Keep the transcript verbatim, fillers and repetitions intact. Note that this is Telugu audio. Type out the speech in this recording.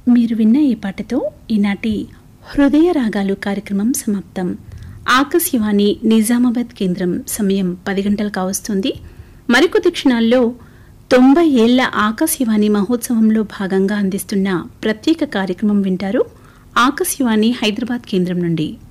మీరు విన్న ఈ పాటతో ఈనాటి హృదయ రాగాలు కార్యక్రమం సమాప్తం. ఆకాశవాణి నిజామాబాద్ కేంద్రం సమయం పది గంటలు కావస్తుంది. మరికొద్ది క్షణాల్లో తొంభై ఏళ్ల ఆకాశవాణి మహోత్సవంలో భాగంగా అందిస్తున్న ప్రత్యేక కార్యక్రమం వింటారు. ఆకాశవాణి హైదరాబాద్ కేంద్రం నుండి